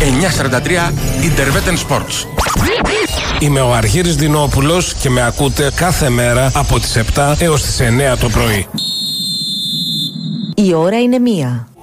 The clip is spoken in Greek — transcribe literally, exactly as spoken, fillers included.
εννιακόσια σαράντα τρία Interveten Sports. Είμαι ο Αργύρης Δινόπουλος και με ακούτε κάθε μέρα από τις επτά έως τις εννέα το πρωί. Η ώρα είναι μία.